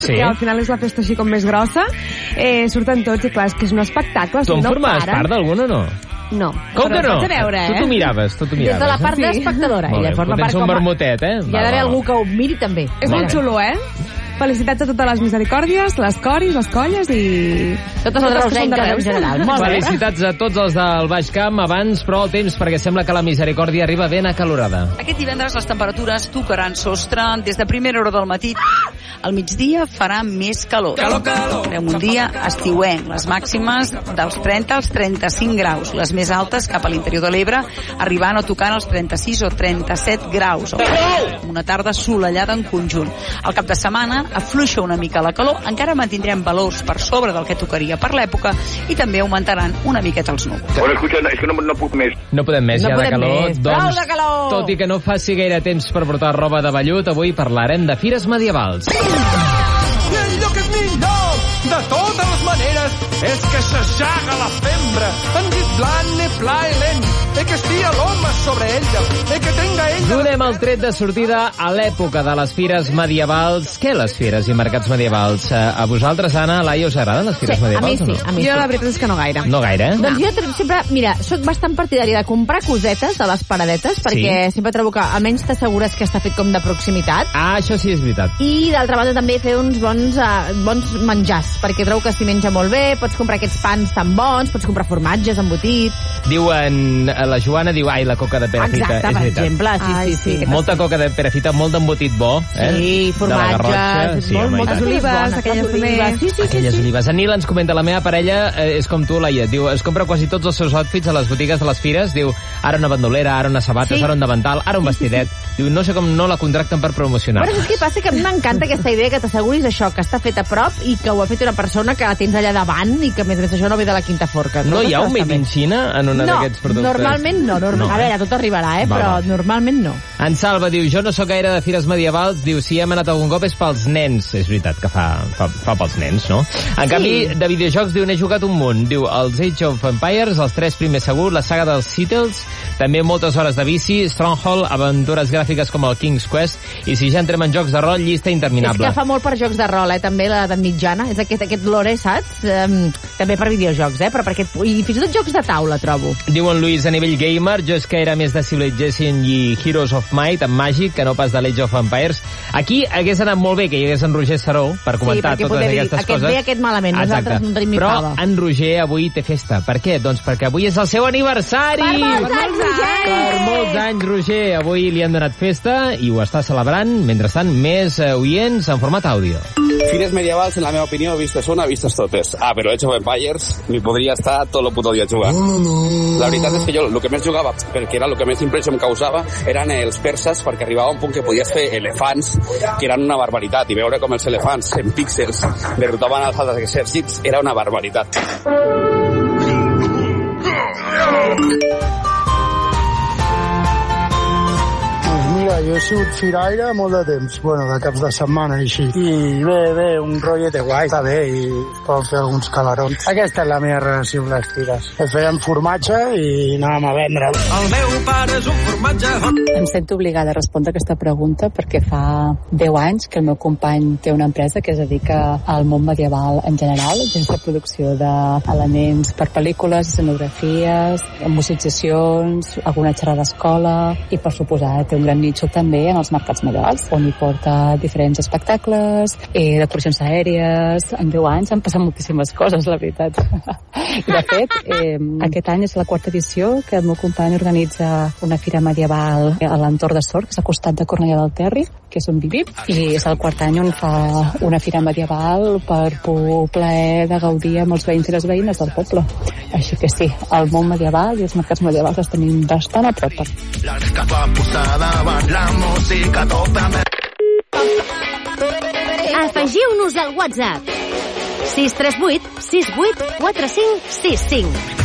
Sí. Que al final és la festa així com més grossa. Surten tots i clar, és que és un espectacle. Tu en formaves part d'algun o no? No. Com que no? Veure, Tu t'ho miraves. Des de la part d'espectadora. Molt bé, forma part tens un vermutet, eh? Hi ha d'haver algú que ho miri també. És molt xulo, Felicitats a totes les misericòrdies, les coris, les colles i... Totes les reusenques en general. Molt bé. Felicitats a tots els del Baix Camp. Abans, però, el temps, perquè sembla que la misericòrdia arriba ben acalorada. Aquest divendres les temperatures tocaran sostre des de primera hora del matí. Al migdia farà més calor. Farem un dia estiuenc. Les màximes dels 30 als 35 graus. Les més altes cap a l'interior de l'Ebre arribant o tocant els 36 o 37 graus. Una tarda assolellada en conjunt. Al cap de setmana afluixa una mica la calor, encara mantindrem valors per sobre del que tocaria per l'època i també augmentaran una miqueta els núvols. Bueno, escucha, es que no puc més. No podem més, ja de calor. Més. Prou de calor! Tot i que no faci gaire temps per portar roba de vellut, avui parlarem de fires medievals. I allò que és millor, de totes les maneres, és que s'aixaga la fembra, en llit blanc i pla i lent, i que estia l'home sobre ella, i que tenga ella... Donem el tret de sortida a l'època de les fires medievals. Què les fires i mercats medievals? A vosaltres, Anna, Laia, us agraden les fires medievals a mi o no? Jo la veritat és que no gaire. No gaire, Doncs jo sempre, mira, soc bastant partidària de comprar cosetes a les paradetes, perquè sempre trobo que almenys t'assegures que està fet com de proximitat. Ah, això sí és veritat. I d'altra banda també fer uns bons menjars, perquè trobo que s'hi menja molt bé, pots comprar aquests pans tan bons, pots comprar formatges, embotit... Diuen, la Joana diu, ai, la coca de Perafita. Exacte, per exemple, sí. Molta coca de Perafita, molt d'embotit bo, Sí, formatges, moltes olives, aquelles olives. Sí, aquelles olives. En Nil ens comenta, la meva parella és com tu, Laia, diu, es compra quasi tots els seus outfits a les botigues de les fires, diu, ara una bandolera, ara unes sabates, ara un davantal, ara un vestidet. Diu, no sé com no la contracten per promocionar. Però és que passa que a mi m'encanta aquesta idea que t'asseguris això, que està fet a prop i que ho ha fet una persona que la tens allà davant i que a més això no ve de la Quinta Forca. No hi ha un made in Xina en una d'aquests productes? Normalment no. A veure, tot arribarà, però normalment no. En Salva diu, jo no sóc gaire de fires medievals, diu, si hem anat algun cop és pels nens. És veritat que fa pels nens, no? En canvi, de videojocs, diu, n'he jugat un munt. Diu, els Age of Empires, els 3 primers segur, la saga dels Seattle, també moltes hores de bici, Stronghold, aventures gràfiques com el King's Quest, i si ja entrem en jocs de rol, llista interminable. És que fa molt per jocs de rol, també, la de mitjana. És aquest lore, saps? També per videojocs, però per aquest... I fins i tot jocs de taula, trobo. Diu en Lluís, a nivell gamer, jo és que era més de Civilization i Heroes of Might, en Magic, que no pas de l'Age of Empires. Aquí hagués anat molt bé que hi hagués en Roger Saró per comentar totes aquestes coses. Aquest bé, aquest malament, nosaltres no tenim ni pava. Però en Roger avui té festa. Per què? Doncs perquè avui és el seu aniversari! Per molts anys, Roger! Per molts anys, Roger. Avui li han donat festa i ho està celebrant. Mentrestant, més oients en format àudio. Fires medievals, en la meva opinió, vistes una, vistes totes. Però Age of Empires m'hi podria estar tot el puto dia a jugar. La veritat és que jo el que més jugava, perquè era el que més impressió em causava, eren els perses, perquè arribava un punt que podies fer elefants, que eren una barbaritat, i veure com els elefants en píxels derrotaven els altres exèrcits era una barbaritat. Mira, jo he sigut firaire molt de temps, de caps de setmana i així. I bé, un rotllet guai, està bé, i poden fer alguns calarons. Aquesta és la meva relació amb les fires. Fèiem formatge i anàvem a vendre'l. El meu pare és un formatge. Em sento obligada a respondre aquesta pregunta perquè fa 10 anys que el meu company té una empresa que es dedica al món medieval en general, des de producció d'elements per pel·lícules, escenografies, musicitzacions, alguna xerrada d'escola i, per suposar, té un gran nitxo també en els mercats medievals, on hi porta diferents espectacles, decoracions aèries. En 10 anys han passat moltíssimes coses, la veritat. De fet, aquest any és la 4ª edició que el meu company organitza una fira medieval a l'entorn de Sort, que és al costat de Cornellà del Terri, que és on vivim, i és el 4è any on fa una fira medieval per plaer de gaudir amb els veïns i les veïnes del poble. Així que sí, el món medieval i els mercats medievals els tenim bastant a prop. Afegiu-nos al WhatsApp 638 68 45 65.